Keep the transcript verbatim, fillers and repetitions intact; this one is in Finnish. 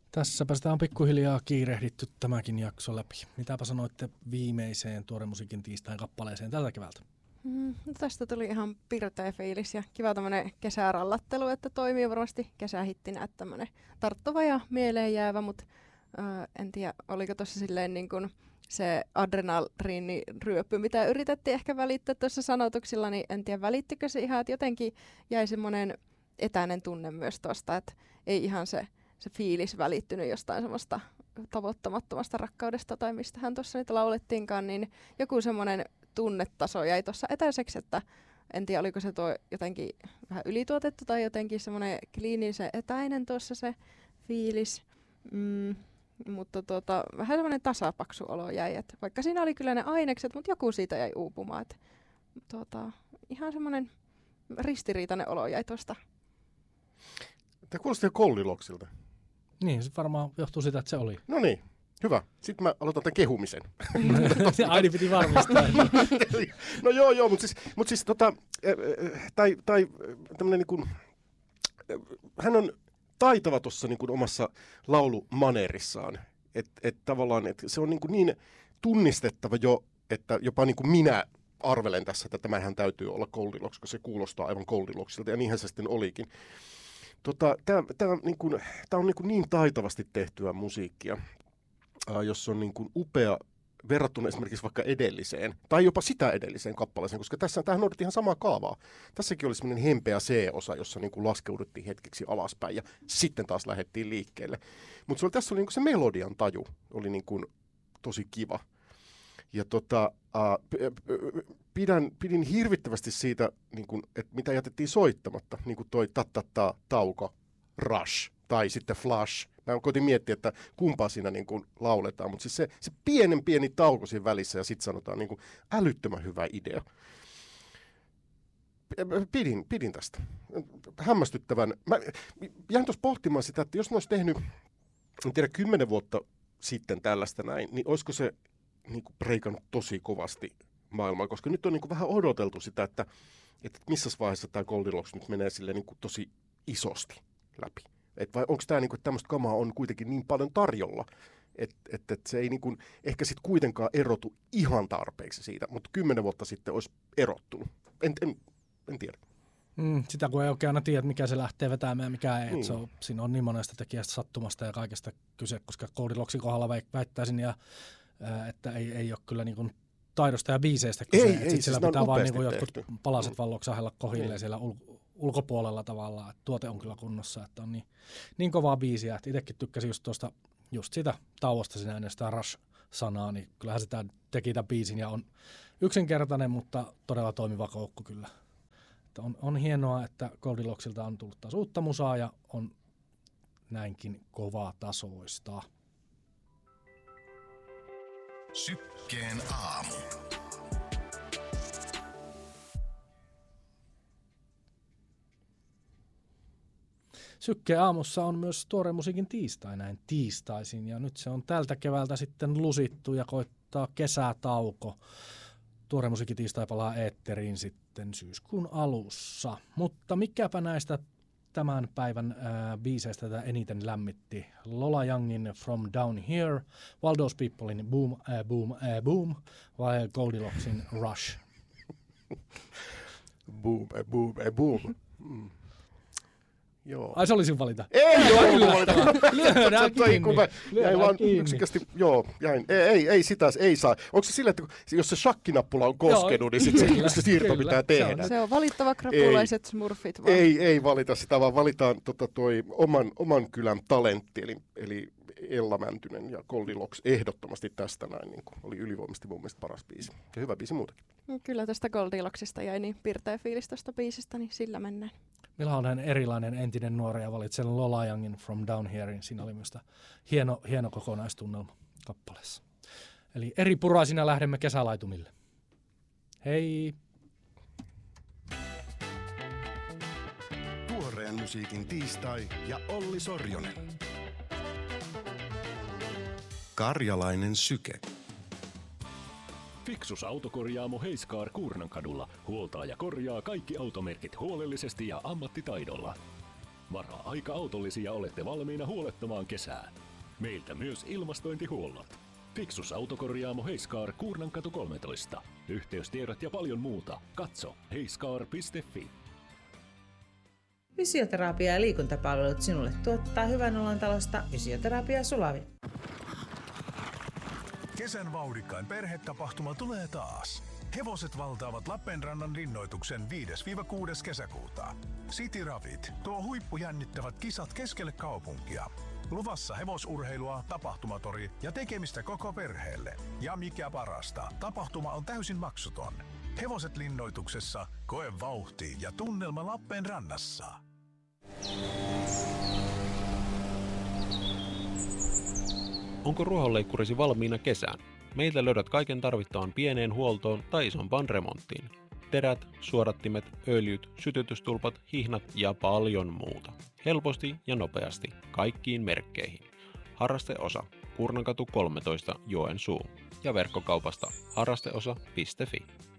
Tässäpä sitä on pikkuhiljaa kiirehditty tämäkin jakso läpi. Mitäpä sanoitte viimeiseen Tuore musiikin tiistain kappaleeseen tältä keväältä? Mm, no tästä tuli ihan pirteä fiilis ja kiva tämmönen kesärallattelu, että toimii varmasti kesähittinä, että tämmönen tarttuva ja mieleen jäävä, mutta äh, en tiedä, oliko tuossa silleen niin kuin se adrenaliiniryöppy, mitä yritettiin ehkä välittää tuossa sanotuksilla, niin en tiedä välittikö se ihan, että jotenkin jäi semmoinen etäinen tunne myös tuosta, että ei ihan se, se fiilis välittynyt jostain semmoista tavoittamattomasta rakkaudesta tai mistähän tuossa nyt laulettiinkaan, niin joku semmoinen tunnetaso jäi tuossa etäiseksi, että en tiedä oliko se tuo jotenkin vähän ylituotettu tai jotenkin semmoinen kliinisen etäinen tuossa se fiilis, mm, mutta tuota, vähän semmoinen tasapaksu olo jäi, että vaikka siinä oli kyllä ne ainekset, mutta joku siitä jäi uupumaan, että tuota, ihan semmoinen ristiriitainen olo jäi tuosta. Tämä kuulostaa Goldilocsilta. Niin, se varmaan johtuu siitä, että se oli. No niin, hyvä. Sitten mä aloitan tämän kehumisen. Aini piti varmistaa. No joo, joo, mutta siis, mut siis tota, tai, tai tämmönen niin kuin, hän on taitava tuossa niin kuin omassa laulumaneerissaan. Että et tavallaan, et se on niin, kuin niin tunnistettava jo, että jopa niin kuin minä arvelen tässä, että tämähän täytyy olla Goldilocks, koska se kuulostaa aivan Goldilocksilta, ja niinhän se sitten olikin. Tota, Tämä niin kuin, on niin, kuin niin taitavasti tehtyä musiikkia, äh, jossa on niin kuin upea verrattuna esimerkiksi vaikka edelliseen, tai jopa sitä edelliseen kappaleeseen, koska tässä tämähän noudattiin ihan samaa kaavaa. Tässäkin oli semmoinen hempeä C-osa, jossa niin kuin laskeuduttiin hetkeksi alaspäin, ja sitten taas lähdettiin liikkeelle. Mutta tässä oli niin kuin se melodian taju, oli niin kuin tosi kiva. Ja tota, äh, pidän, pidin hirvittävästi siitä, niin kun, että mitä jätettiin soittamatta, niin kuin toi ta-ta-ta, tauko, rush tai sitten flash. Mä koitin miettiä, että kumpaa siinä niin kun lauletaan, mutta siis se, se pienen pieni tauko siinä välissä ja sitten sanotaan niin kun älyttömän hyvä idea. Pidin, pidin tästä. Hämmästyttävän. Mä jäin tuossa pohtimaan sitä, että jos ne olisi tehnyt, en tiedä, kymmenen vuotta sitten tällaista näin, niin olisiko se niin kuin breikannut tosi kovasti maailmaa, koska nyt on niin kuin vähän odoteltu sitä, että, että missä vaiheessa tämä Goldilocks nyt menee sille niin kuin tosi isosti läpi. Et vai onko tämä niin kuin, että tämmöistä kamaa on kuitenkin niin paljon tarjolla, että et, et se ei niin kuin, ehkä sitten kuitenkaan erotu ihan tarpeeksi siitä, mutta kymmenen vuotta sitten olisi erottunut. En, en, en tiedä. Mm, sitä kun ei oikein aina tiedä, mikä se lähtee vetämään ja mikä ei. Mm. Se on, siinä on niin monesta tekijästä, sattumasta ja kaikesta kyse, koska Goldilocksin kohdalla väittäisin ja että ei, ei ole kyllä niin kuin taidosta ja biiseistä kyse. Ei, että ei, sit siis sillä pitää vaan niin kuin tehty. jotkut palaset mm. vaan loksahella kohilleen mm. siellä ul- ulkopuolella tavallaan. Että tuote on kyllä kunnossa, että on niin, niin kovaa biisiä. Että itsekin tykkäsin just tuosta, just sitä tauosta sinä ennen sitä Rush-sanaa, niin kyllähän sitä teki tämän biisin ja on yksinkertainen, mutta todella toimiva koukku kyllä. Että on, on hienoa, että Goldilocksilta on tullut taas uutta musaa ja on näinkin kovaa tasoista. Sykkeen aamu. Sykkeen aamussa on myös Tuore musiikin tiistai näin tiistaisin ja nyt se on tältä keväältä sitten lusittu ja koittaa kesätauko. Tuore musiikin tiistai palaa eetteriin sitten syyskuun alussa, mutta mikäpä näistä tämän päivän äh, biiseistä tätä eniten lämmitti. Lola Youngin From Down Here, Waldo's Peoplein Boom, äh, Boom, äh, Boom vai Goldilocksin Rush? Boom, äh, boom, äh, boom. Mm. Joo. Ai se oli sinun valinta? Ei joo, ollut valinta. Lyödään kiinni. Jäin vaan yksikästi, joo, jäin. Ei, ei, ei sitä, ei saa. Onko se sillä, että jos se shakkinappula on koskenut, niin sitten se siirto kyllä, pitää tehdä? Se on, se on valittava krapulaiset ei, smurfit vaan. Ei, ei valita sitä, vaan valitaan tota, toi oman, oman kylän talentti, eli, eli Ella Mäntynen ja Goldilocks ehdottomasti tästä näin, niin kuin oli ylivoimaisesti mun mielestä paras biisi. Ja hyvä biisi muutenkin. Kyllä tästä Goldilocksista jäi niin pirteä fiilis tästä biisistä, niin sillä mennään. Millainen erilainen entinen nuori ja valitsi sen Lola Youngin From Down Herein. Siinä oli myös hieno, hieno kokonaistunnelma kappaleessa. Eli eri puraisina lähdemme kesälaitumille. Hei! Tuoreen musiikin tiistai ja Olli Sorjonen. Karjalainen syke. Fiksus autokorjaamo Heiskaar Kuurnankadulla huoltaa ja korjaa kaikki automerkit huolellisesti ja ammattitaidolla. Varaa aika autollisia olette valmiina huolettomaan kesään. Meiltä myös ilmastointihuollot. Fiksus autokorjaamo Heiskaar Kuurnankatu kolmetoista. Yhteystiedot ja paljon muuta. Katso heiskaar piste fi. Fysioterapia ja liikuntapalvelut sinulle tuottaa Hyvän olon talosta Fysioterapia Sulavi. Kesän vauhdikkain perhetapahtuma tulee taas. Hevoset valtaavat Lappeenrannan linnoituksen viides kuudes kesäkuuta. City Ravit tuo huippujännittävät kisat keskelle kaupunkia. Luvassa hevosurheilua, tapahtumatori ja tekemistä koko perheelle. Ja mikä parasta, tapahtuma on täysin maksuton. Hevoset linnoituksessa, koe vauhti ja tunnelma Lappeenrannassa. Onko ruohonleikkurisi valmiina kesään? Meiltä löydät kaiken tarvittavan pieneen huoltoon tai isompaan remonttiin. Terät, suodattimet, öljyt, sytytystulpat, hihnat ja paljon muuta. Helposti ja nopeasti, kaikkiin merkkeihin. Harrasteosa, Kuurnankatu kolmetoista, Joensuu. Ja verkkokaupasta harrasteosa piste fi.